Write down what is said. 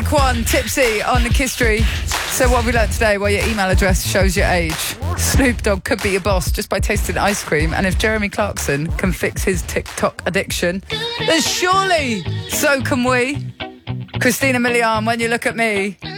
Take One, Tipsy on the History. So what have we learnt today? Well, your email address shows your age. Snoop Dogg could be your boss just by tasting ice cream. And if Jeremy Clarkson can fix his TikTok addiction, then surely so can we. Christina Milian, When You Look at Me.